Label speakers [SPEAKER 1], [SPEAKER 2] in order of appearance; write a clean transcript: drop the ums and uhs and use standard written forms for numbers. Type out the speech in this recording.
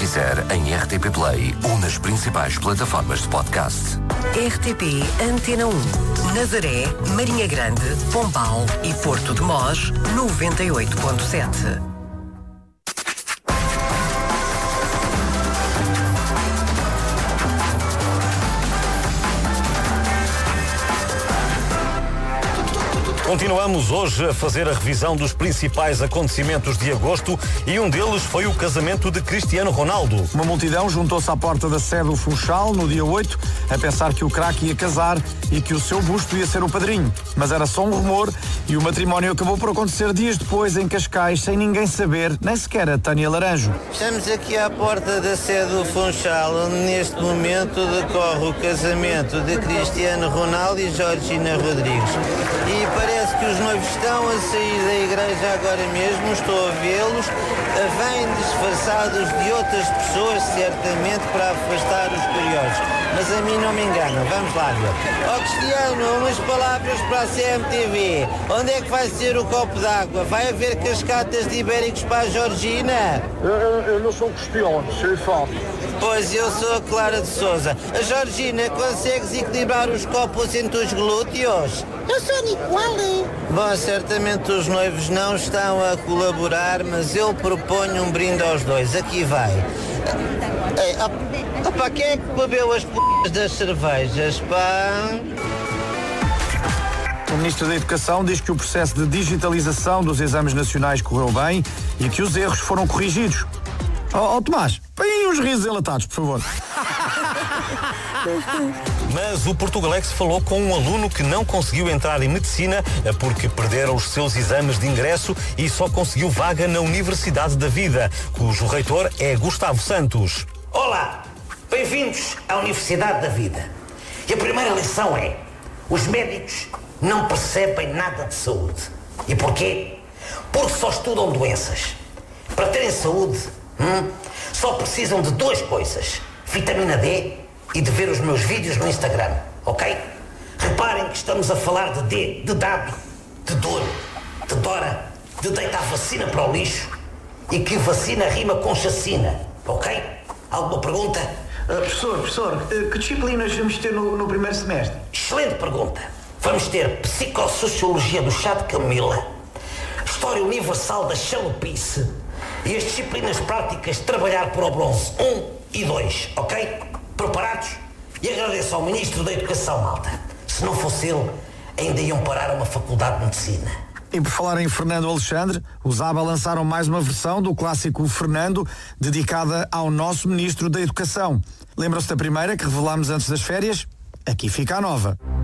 [SPEAKER 1] quiser em RTP Play ou nas principais plataformas de podcast.
[SPEAKER 2] RTP Antena 1, Nazaré, Marinha Grande, Pombal e Porto de Mós, 98.7.
[SPEAKER 3] Continuamos hoje a fazer a revisão dos principais acontecimentos de agosto e um deles foi o casamento de Cristiano Ronaldo.
[SPEAKER 4] Uma multidão juntou-se à porta da sede do Funchal no dia 8 a pensar que o craque ia casar e que o seu busto ia ser o padrinho. Mas era só um rumor e o matrimónio acabou por acontecer dias depois em Cascais sem ninguém saber, nem sequer a Tânia Laranjo.
[SPEAKER 5] Estamos aqui à porta da sede do Funchal, onde neste momento decorre o casamento de Cristiano Ronaldo e Georgina Rodrigues. E parece que os noivos estão a sair da igreja agora mesmo, estou a vê-los, vêm disfarçados de outras pessoas, certamente para afastar os curiosos. Mas a mim não me enganam, vamos lá ver. Ó Cristiano, umas palavras para a CMTV. Onde é que vai ser o copo d'água? Vai haver cascatas de ibéricos para a Georgina?
[SPEAKER 6] Eu não sou Cristiano, sou Fábio.
[SPEAKER 5] Pois eu sou a Clara de Souza. A Georgina, consegues equilibrar os copos entre os glúteos?
[SPEAKER 7] Eu sou a Nicole.
[SPEAKER 5] Bom, certamente os noivos não estão a colaborar, mas eu proponho um brinde aos dois. Aqui vai. Opa, quem é que bebeu as p*** das cervejas, pá?
[SPEAKER 4] O Ministro da Educação diz que o processo de digitalização dos exames nacionais correu bem e que os erros foram corrigidos. Tomás, põe aí uns risos enlatados, por favor.
[SPEAKER 3] Mas o Portugalex falou com um aluno que não conseguiu entrar em medicina porque perderam os seus exames de ingresso e só conseguiu vaga na Universidade da Vida, cujo reitor é Gustavo Santos.
[SPEAKER 8] Olá, bem-vindos à Universidade da Vida. E a primeira lição é: os médicos não percebem nada de saúde. E porquê? Porque só estudam doenças. Para terem saúde, só precisam de duas coisas: vitamina D e de ver os meus vídeos no Instagram, ok? Reparem que estamos a falar de D, de dado, de dor, de dora, de deitar vacina para o lixo e que vacina rima com chacina, ok? Alguma pergunta?
[SPEAKER 9] Professor, que disciplinas vamos ter no primeiro semestre?
[SPEAKER 8] Excelente pergunta. Vamos ter Psicossociologia do chá de camomila, História Universal da chalupice e as disciplinas práticas de trabalhar por o bronze 1 e 2, ok? Preparados? E agradeço ao Ministro da Educação, malta. Se não fosse ele, ainda iam parar uma faculdade de medicina.
[SPEAKER 4] E por falar em Fernando Alexandre, os ABBA lançaram mais uma versão do clássico Fernando, dedicada ao nosso Ministro da Educação. Lembram-se da primeira que revelámos antes das férias? Aqui fica a nova.